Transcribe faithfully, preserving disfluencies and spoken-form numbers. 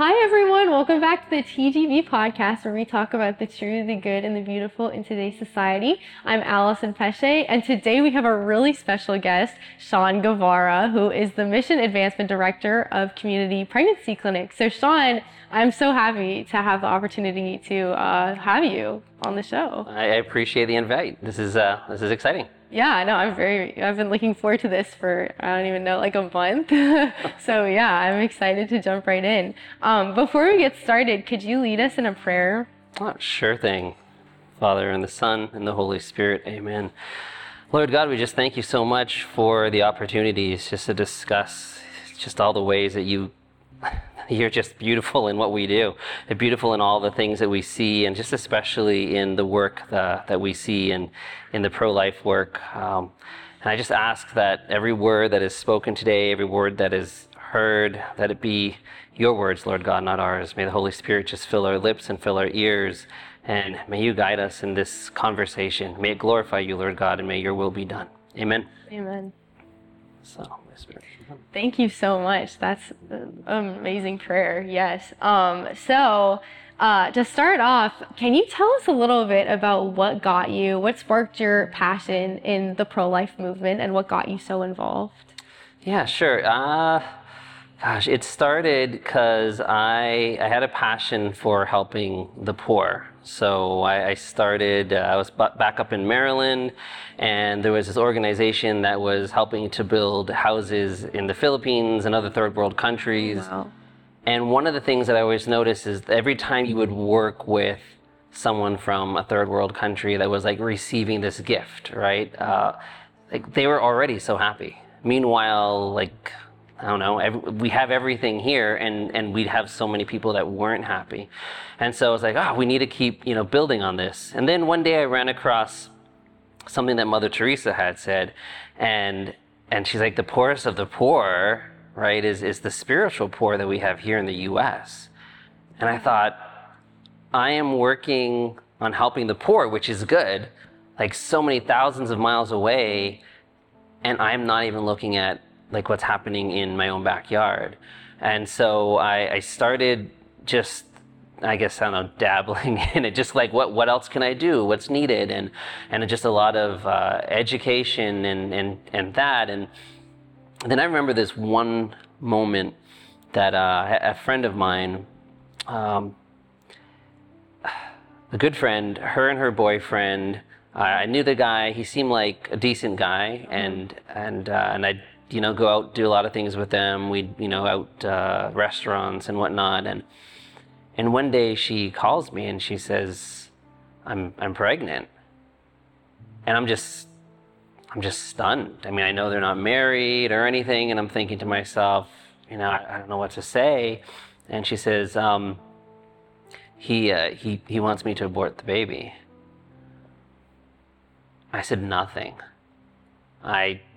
Hi, everyone. Welcome back to the T G B podcast, where we talk about the true, the good, and the beautiful in today's society. I'm Allison Pesce, and today we have a really special guest, Sean Guevara, who is the Mission Advancement Director of Community Pregnancy Clinic. So, Sean, I'm so happy to have the opportunity to uh, have you on the show. I appreciate the invite. This is uh, this is exciting. Yeah, no, I'm very, I've been looking forward to this for, I don't even know, like a month. So yeah, I'm excited to jump right in. Um, before we get started, could you lead us in a prayer? Oh, sure thing. Father, and the Son, and the Holy Spirit, amen. Lord God, we just thank you so much for the opportunities just to discuss just all the ways that you You're just beautiful in what we do. You're beautiful in all the things that we see, and just especially in the work that, that we see in, in the pro-life work. Um, and I just ask that every word that is spoken today, every word that is heard, that it be your words, Lord God, not ours. May the Holy Spirit just fill our lips and fill our ears, and may you guide us in this conversation. May it glorify you, Lord God, and may your will be done. Amen. Amen. So, Holy Spirit. Thank you so much. That's an amazing prayer. Yes. Um, so uh, to start off, can you tell us a little bit about what got you, what sparked your passion in the pro-life movement, and what got you so involved? Yeah, sure. Uh, gosh, it started because I, I had a passion for helping the poor. So I, I started, uh, I was b- back up in Maryland, and there was this organization that was helping to build houses in the Philippines and other third world countries. Wow. And one of the things that I always noticed is that every time you would work with someone from a third world country that was like receiving this gift, right? Uh, like they were already so happy. Meanwhile, like, I don't know, every, we have everything here, and, and we'd have so many people that weren't happy. And so I was like, oh, we need to keep, you know, building on this. And then one day I ran across something that Mother Teresa had said, and and she's like, the poorest of the poor, right, is, is the spiritual poor that we have here in the U S. And I thought, I am working on helping the poor, which is good, like so many thousands of miles away, and I'm not even looking at like what's happening in my own backyard. And so I, I started just, I guess, I don't know, dabbling in it, just like what, what else can I do? What's needed? And, and just a lot of uh, education and, and, and that. And then I remember this one moment that uh, a friend of mine, um, a good friend, her and her boyfriend, uh, I knew the guy, he seemed like a decent guy, and, and, uh, and I you know, go out, do a lot of things with them. We'd, you know, out uh, restaurants and whatnot. And and one day she calls me and she says, I'm I'm pregnant. And I'm just, I'm just stunned. I mean, I know they're not married or anything. And I'm thinking to myself, you know, I, I don't know what to say. And she says, um, he, uh, he, he wants me to abort the baby. I said, nothing. I